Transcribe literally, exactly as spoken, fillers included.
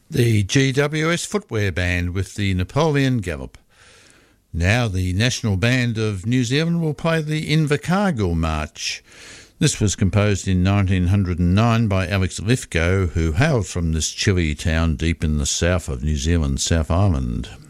The G W S Footwear Band with the Napoleon Gallop. Now the National Band of New Zealand will play the Invercargill March. This was composed in nineteen oh nine by Alex Lithgow, who hailed from this chilly town deep in the south of New Zealand, South Island.